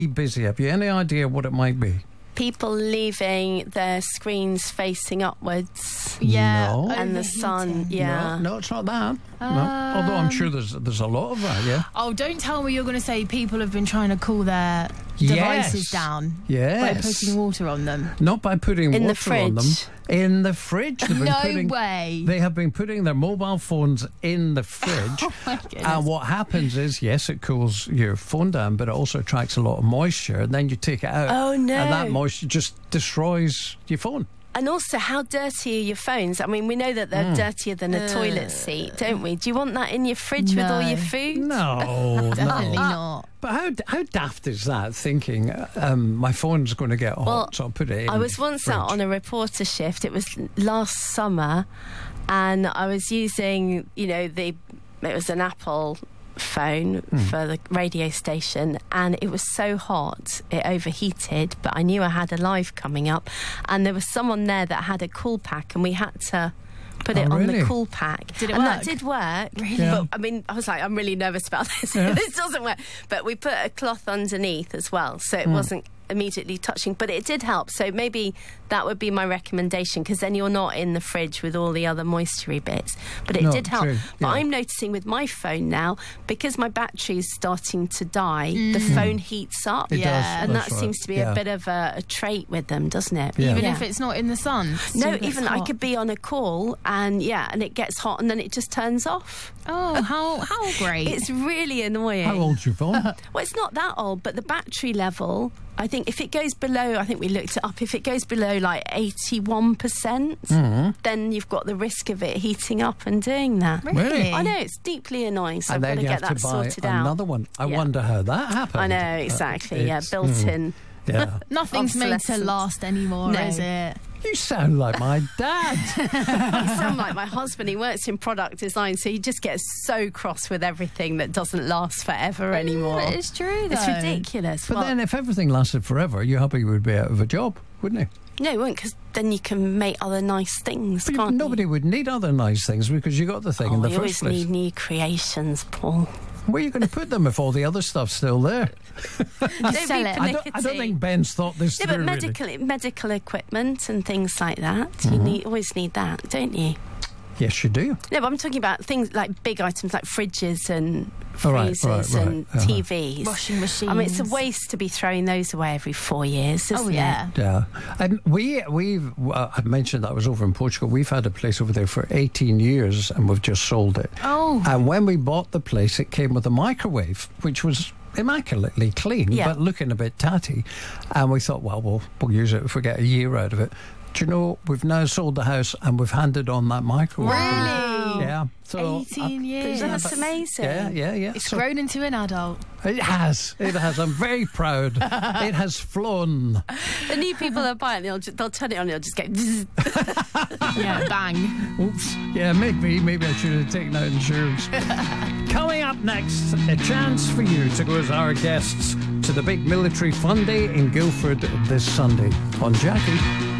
busy. Have you any idea what it might be? People leaving their screens facing upwards. Yeah, No. And the sun, yeah. No, it's not that. No. Although I'm sure there's a lot of that, yeah. Oh, don't tell me you're going to say people have been trying to cool their devices down Yes. by putting water on them. Not by putting In the water on them. fridge. In the fridge. They've been No way. They have been putting their mobile phones in the fridge. Oh my goodness. And what happens is, yes, it cools your phone down, but it also attracts a lot of moisture. And then you take it out. Oh, no. And that moisture just destroys your phone. And also, how dirty are your phones? I mean, we know that they're dirtier than a toilet seat, don't we? Do you want that in your fridge with all your food? No, Definitely no. not. But how daft is that, thinking my phone's going to get hot, Well, so I'll put it in I was once fridge. out on a reporter shift. It was last summer, and I was using, it was an Apple phone for the radio station, and it was so hot it overheated, but I knew I had a live coming up, and there was someone there that had a cool pack, and we had to put it on really? the cool pack. Did it and work? that did work. Really? Yeah. But I mean, I was like, I'm really nervous about this. Yeah. This doesn't work. But we put a cloth underneath as well, so it wasn't immediately touching, but it did help. So maybe that would be my recommendation, because then you're not in the fridge with all the other moistury bits. But it No, did help. true, But yeah. I'm noticing with my phone now, because my battery is starting to die, the phone heats up. It does, And that's that right. seems to be Yeah. a bit of a trait with them, doesn't it? Yeah. Even if it's not in the sun. No, still gets even I hot. could be on a call and it gets hot and then it just turns off. Oh, how great. It's really annoying. How old's your phone? Well, it's not that old, but the battery level, I think if it goes below, I think we looked it up, if it goes below like 81%, then you've got the risk of it heating up and doing that. Really? I know, it's deeply annoying, so And I've got then to you get have that to buy sorted out. another one. I Yeah. wonder how that happened. I know, exactly, It's- built in. Yeah. Nothing's made to obsolescence. last anymore, No. is it? You sound like my dad. You sound like my husband. He works in product design, so he just gets so cross with everything that doesn't last forever anymore. It's true, though. It's ridiculous. But Well, then if everything lasted forever, you probably would be out of a job, wouldn't you? no, it won't, because then you can make other nice things, But can't nobody would need other nice things because you got the thing you? in the We first always place. need new creations, Paul. Where are you going to put them if all the other stuff's still there? Don't sell be it. I don't think Ben's thought this Yeah, through. but really. medical equipment and things like that. Mm-hmm. You always need that, don't you? Yes, you do. No, but I'm talking about things like big items like fridges and Oh, right, freezers right, and uh-huh. TVs. Washing machines. I mean, it's a waste to be throwing those away every 4 years, isn't Oh, yeah. Yeah, and we've I mentioned that I was over in Portugal. We've had a place over there for 18 years, and we've just sold it. Oh. And when we bought the place, it came with a microwave, which was immaculately clean, Yeah. but looking a bit tatty. And we thought, well, we'll use it if we get a year out of it. Do you know, we've now sold the house and we've handed on that microwave. Really? Yeah. So 18 years. That's amazing. Yeah. It's So grown into an adult. it has. I'm very proud. It has flown. The new people that buy it, they'll turn it on and it'll just go... bzzz. Yeah, bang. Oops. Yeah, maybe I should have taken out insurance. Coming up next, a chance for you to go as our guests to the big military fun day in Guildford this Sunday on Jackie.